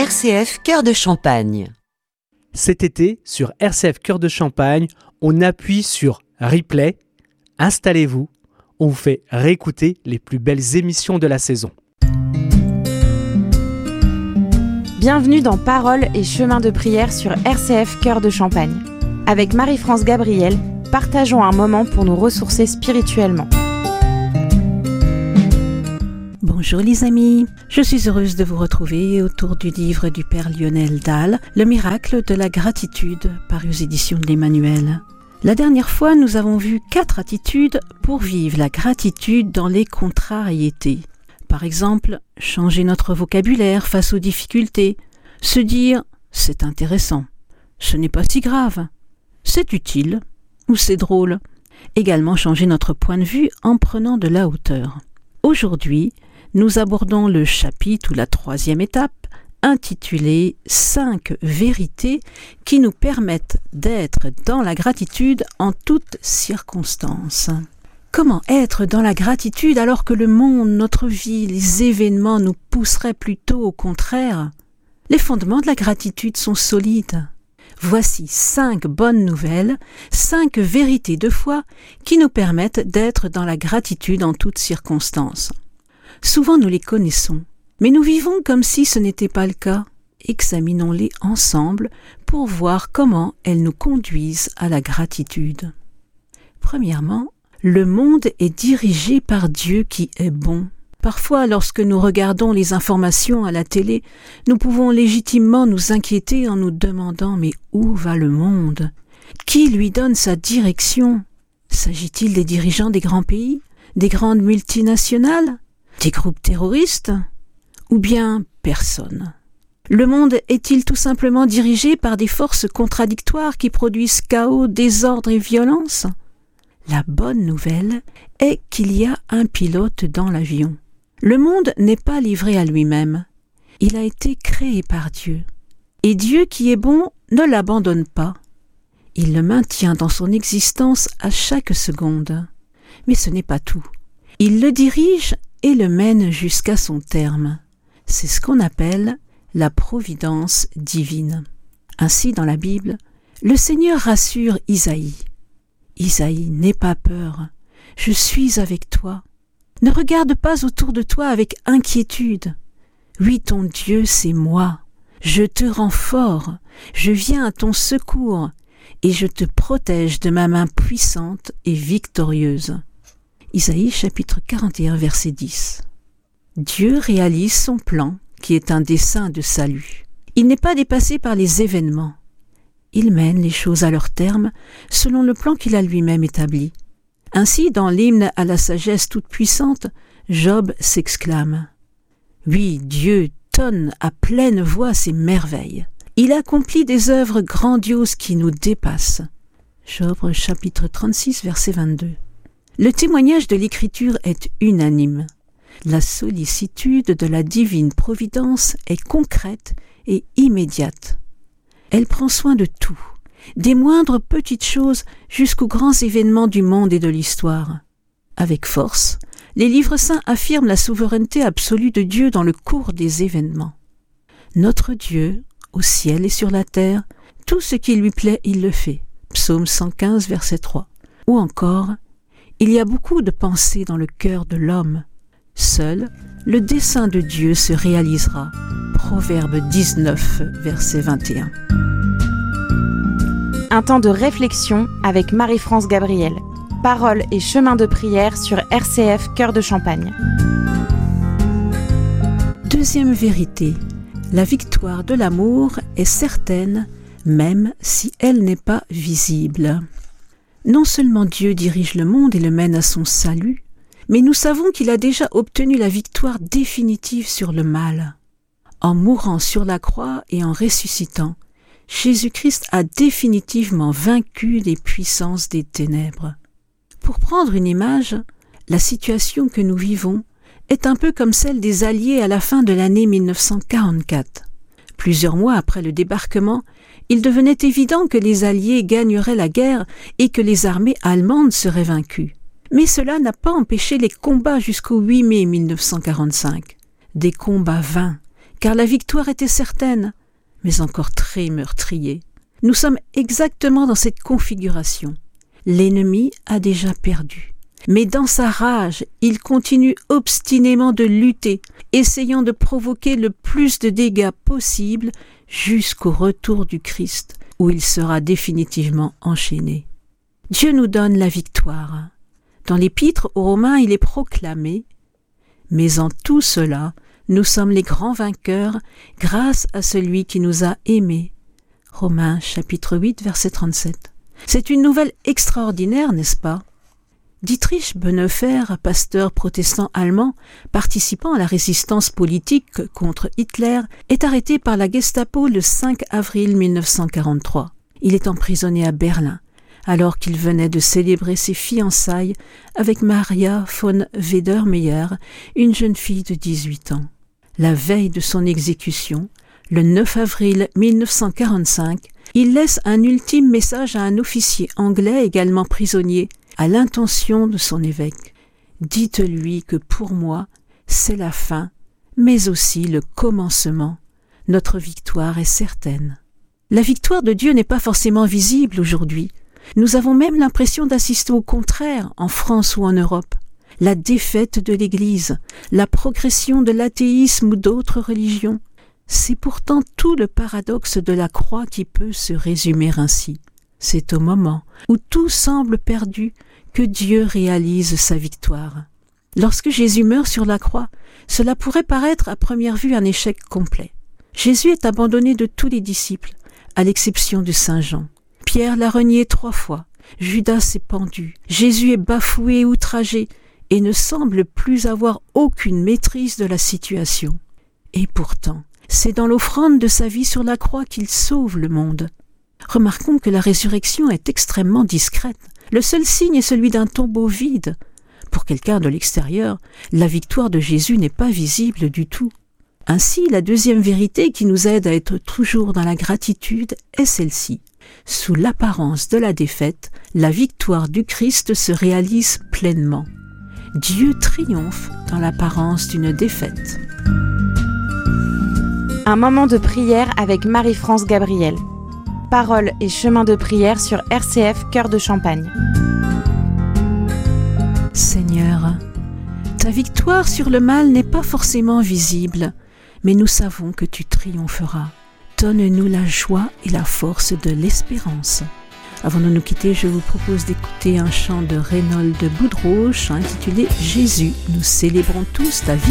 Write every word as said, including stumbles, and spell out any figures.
R C F Cœur de Champagne. Cet été, sur R C F Cœur de Champagne, on appuie sur Replay. Installez-vous, on vous fait réécouter les plus belles émissions de la saison. Bienvenue dans Paroles et chemins de prière sur R C F Cœur de Champagne. Avec Marie-France Gabriel, partageons un moment pour nous ressourcer spirituellement. Bonjour les amis, je suis heureuse de vous retrouver autour du livre du Père Lionel Dalle, Le miracle de la gratitude, paru aux éditions de l'Emmanuel. La dernière fois, nous avons vu quatre attitudes pour vivre la gratitude dans les contrariétés. Par exemple, changer notre vocabulaire face aux difficultés, se dire « c'est intéressant », « ce n'est pas si grave », « c'est utile » ou « c'est drôle ». Également changer notre point de vue en prenant de la hauteur. Aujourd'hui, nous abordons le chapitre ou la troisième étape, intitulé « cinq vérités qui nous permettent d'être dans la gratitude en toutes circonstances ». Comment être dans la gratitude alors que le monde, notre vie, les événements nous pousseraient plutôt au contraire? Les fondements de la gratitude sont solides. Voici cinq bonnes nouvelles, cinq vérités de foi qui nous permettent d'être dans la gratitude en toutes circonstances. Souvent nous les connaissons, mais nous vivons comme si ce n'était pas le cas. Examinons-les ensemble pour voir comment elles nous conduisent à la gratitude. Premièrement, le monde est dirigé par Dieu qui est bon. Parfois, lorsque nous regardons les informations à la télé, nous pouvons légitimement nous inquiéter en nous demandant « mais où va le monde ? Qui lui donne sa direction ? S'agit-il des dirigeants des grands pays, des grandes multinationales, des groupes terroristes ? Ou bien personne ? Le monde est-il tout simplement dirigé par des forces contradictoires qui produisent chaos, désordre et violence ? La bonne nouvelle est qu'il y a un pilote dans l'avion. Le monde n'est pas livré à lui-même. Il a été créé par Dieu. Et Dieu qui est bon ne l'abandonne pas. Il le maintient dans son existence à chaque seconde. Mais ce n'est pas tout. Il le dirige et le mène jusqu'à son terme. C'est ce qu'on appelle la providence divine. Ainsi, dans la Bible, le Seigneur rassure Isaïe. Isaïe, n'aie pas peur, je suis avec toi. Ne regarde pas autour de toi avec inquiétude. Oui, ton Dieu, c'est moi. Je te rends fort, je viens à ton secours et je te protège de ma main puissante et victorieuse. Isaïe chapitre quarante et un verset dix. Dieu réalise son plan qui est un dessein de salut. Il n'est pas dépassé par les événements. Il mène les choses à leur terme selon le plan qu'il a lui-même établi. Ainsi, dans l'hymne à la sagesse toute-puissante, Job s'exclame « Oui, Dieu tonne à pleine voix ses merveilles. Il accomplit des œuvres grandioses qui nous dépassent. » Job chapitre trente-six, verset vingt-deux. Le témoignage de l'Écriture est unanime. La sollicitude de la divine providence est concrète et immédiate. Elle prend soin de tout, des moindres petites choses jusqu'aux grands événements du monde et de l'histoire. Avec force, les livres saints affirment la souveraineté absolue de Dieu dans le cours des événements. Notre Dieu, au ciel et sur la terre, tout ce qui lui plaît, il le fait. Psaume cent quinze, verset trois. Ou encore, il y a beaucoup de pensées dans le cœur de l'homme. Seul, le dessein de Dieu se réalisera. Proverbe dix-neuf, verset vingt et un. Un temps de réflexion avec Marie-France Gabriel. Paroles et chemins de prière sur R C F Cœur de Champagne. Deuxième vérité, la victoire de l'amour est certaine, même si elle n'est pas visible. Non seulement Dieu dirige le monde et le mène à son salut, mais nous savons qu'il a déjà obtenu la victoire définitive sur le mal. En mourant sur la croix et en ressuscitant, Jésus-Christ a définitivement vaincu les puissances des ténèbres. Pour prendre une image, la situation que nous vivons est un peu comme celle des Alliés à la fin de l'année mille neuf cent quarante-quatre. Plusieurs mois après le débarquement, il devenait évident que les Alliés gagneraient la guerre et que les armées allemandes seraient vaincues. Mais cela n'a pas empêché les combats jusqu'au huit mai mille neuf cent quarante-cinq. Des combats vains car la victoire était certaine, mais encore très meurtrier. Nous sommes exactement dans cette configuration. L'ennemi a déjà perdu. Mais dans sa rage, il continue obstinément de lutter, essayant de provoquer le plus de dégâts possible jusqu'au retour du Christ, où il sera définitivement enchaîné. Dieu nous donne la victoire. Dans l'Épître aux Romains, il est proclamé « Mais en tout cela, nous sommes les grands vainqueurs grâce à celui qui nous a aimés. » Romains chapitre huit, verset trente-sept. C'est une nouvelle extraordinaire, n'est-ce pas? Dietrich Bonhoeffer, pasteur protestant allemand, participant à la résistance politique contre Hitler, est arrêté par la Gestapo le cinq avril mille neuf cent quarante-trois. Il est emprisonné à Berlin, alors qu'il venait de célébrer ses fiançailles avec Maria von Wedermeyer, une jeune fille de dix-huit ans. La veille de son exécution, le neuf avril mille neuf cent quarante-cinq, il laisse un ultime message à un officier anglais également prisonnier, à l'intention de son évêque. « Dites-lui que pour moi, c'est la fin, mais aussi le commencement. Notre victoire est certaine. » La victoire de Dieu n'est pas forcément visible aujourd'hui. Nous avons même l'impression d'assister au contraire en France ou en Europe. La défaite de l'Église, la progression de l'athéisme ou d'autres religions. C'est pourtant tout le paradoxe de la croix qui peut se résumer ainsi. C'est au moment où tout semble perdu que Dieu réalise sa victoire. Lorsque Jésus meurt sur la croix, cela pourrait paraître à première vue un échec complet. Jésus est abandonné de tous les disciples, à l'exception de Saint Jean. Pierre l'a renié trois fois, Judas s'est pendu, Jésus est bafoué et outragé et ne semble plus avoir aucune maîtrise de la situation. Et pourtant, c'est dans l'offrande de sa vie sur la croix qu'il sauve le monde. Remarquons que la résurrection est extrêmement discrète. Le seul signe est celui d'un tombeau vide. Pour quelqu'un de l'extérieur, la victoire de Jésus n'est pas visible du tout. Ainsi, la deuxième vérité qui nous aide à être toujours dans la gratitude est celle-ci. Sous l'apparence de la défaite, la victoire du Christ se réalise pleinement. Dieu triomphe dans l'apparence d'une défaite. Un moment de prière avec Marie-France Gabriel. Paroles et chemin de prière sur R C F Cœur de Champagne. Seigneur, ta victoire sur le mal n'est pas forcément visible, mais nous savons que tu triompheras. Donne-nous la joie et la force de l'espérance. Avant de nous quitter, je vous propose d'écouter un chant de Reynold Boudreau intitulé « Jésus, nous célébrons tous ta vie ».